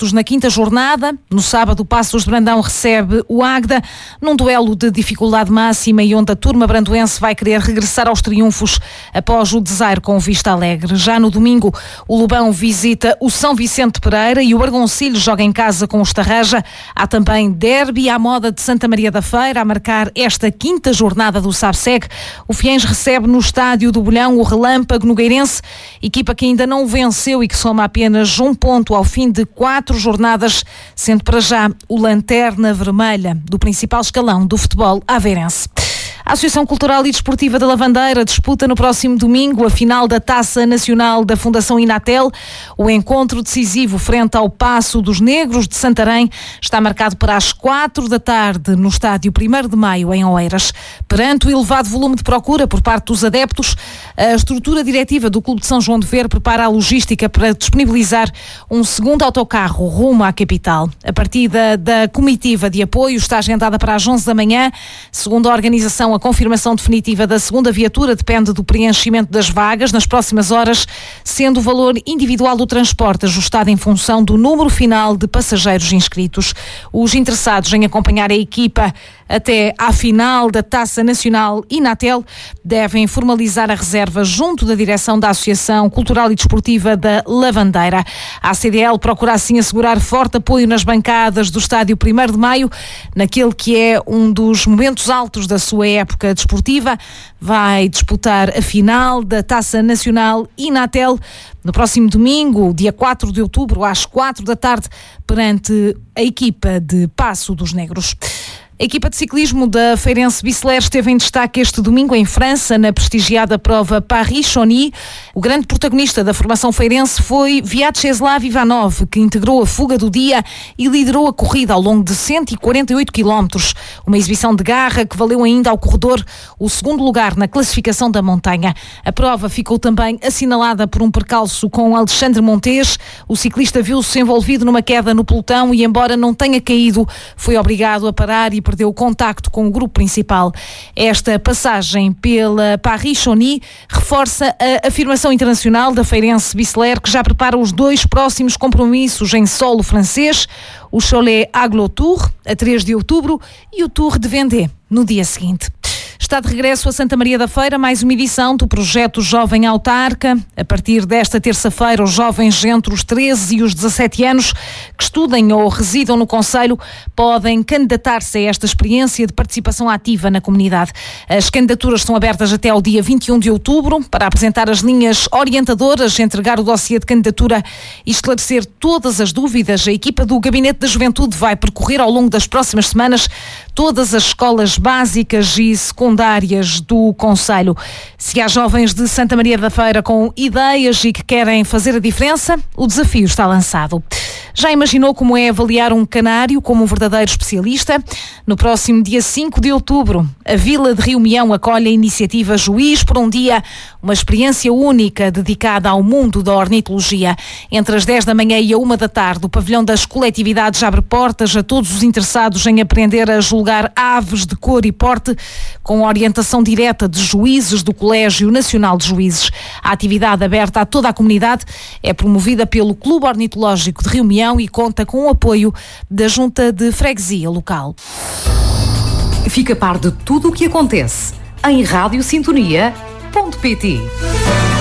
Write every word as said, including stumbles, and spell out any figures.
adeptos na quinta jornada. No sábado, o Paços de Brandão recebe o Águeda num duelo de dificuldade máxima e onde a turma brandoense vai querer regressar aos triunfos após o desaire com o Vista Alegre. Já no domingo, o Lobão visita o São Vicente Pereira e o Argoncilho joga em casa com o Estarraja. Há também derby à moda de Santa Maria da Feira a marcar esta quinta jornada do SABSEG. O Fiéns recebe no estádio do Bolhão o Relâmpago Nogueirense, equipa que ainda não venceu e que soma apenas um ponto ao fim de quatro jornadas, sendo para já o lanterna vermelha do principal escalão do futebol aveirense. A Associação Cultural e Desportiva da Lavandeira disputa no próximo domingo a final da Taça Nacional da Fundação Inatel. O encontro decisivo frente ao Paço dos Negros de Santarém está marcado para as quatro da tarde no estádio primeiro de maio em Oeiras. Perante o elevado volume de procura por parte dos adeptos, a estrutura diretiva do Clube de São João de Ver prepara a logística para disponibilizar um segundo autocarro rumo à capital. A partida da comitiva de apoio está agendada para as onze da manhã. Segundo a organização, a confirmação definitiva da segunda viatura depende do preenchimento das vagas nas próximas horas, sendo o valor individual do transporte ajustado em função do número final de passageiros inscritos. Os interessados em acompanhar a equipa até à final da Taça Nacional Inatel devem formalizar a reserva junto da direção da Associação Cultural e Desportiva da Lavandeira. A C D L procura assim assegurar forte apoio nas bancadas do estádio primeiro de maio, naquele que é um dos momentos altos da sua época desportiva. Vai disputar a final da Taça Nacional Inatel no próximo domingo, dia quatro de outubro, às quatro da tarde, perante a equipa de Paço dos Negros. A equipa de ciclismo da Feirense Biceleiro esteve em destaque este domingo em França, na prestigiada prova Paris-Chauny. O grande protagonista da formação feirense foi Vyacheslav Ivanov, que integrou a fuga do dia e liderou a corrida ao longo de cento e quarenta e oito quilómetros. Uma exibição de garra que valeu ainda ao corredor o segundo lugar na classificação da montanha. A prova ficou também assinalada por um percalço com Alexandre Montes. O ciclista viu-se envolvido numa queda no pelotão e, embora não tenha caído, foi obrigado a parar e perdeu o contacto com o grupo principal. Esta passagem pela Paris-Chauny reforça a afirmação internacional da Feirense Biceleiro, que já prepara os dois próximos compromissos em solo francês, o Cholet Aglo Tour, a três de outubro, e o Tour de Vendée, no dia seguinte. Está de regresso a Santa Maria da Feira mais uma edição do projeto Jovem Autarca. A partir desta terça-feira, os jovens entre os treze e os dezassete anos que estudem ou residam no concelho podem candidatar-se a esta experiência de participação ativa na comunidade. As candidaturas estão abertas até ao dia vinte e um de outubro para apresentar as linhas orientadoras, entregar o dossiê de candidatura e esclarecer todas as dúvidas. A equipa do Gabinete da Juventude vai percorrer ao longo das próximas semanas todas as escolas básicas e secundárias do concelho. Se há jovens de Santa Maria da Feira com ideias e que querem fazer a diferença, o desafio está lançado. Já imaginou como é avaliar um canário como um verdadeiro especialista? No próximo dia cinco de outubro, a Vila de Rio Meão acolhe a iniciativa Juiz por um Dia, uma experiência única dedicada ao mundo da ornitologia. Entre as dez da manhã e a uma da tarde, o pavilhão das coletividades abre portas a todos os interessados em aprender a julgar aves de cor e porte, com orientação direta de juízes do Colégio Nacional de Juízes. A atividade, aberta a toda a comunidade, é promovida pelo Clube Ornitológico de Rio Meão e conta com o apoio da Junta de Freguesia local. Fica a par de tudo o que acontece em rádio sintonia ponto pt.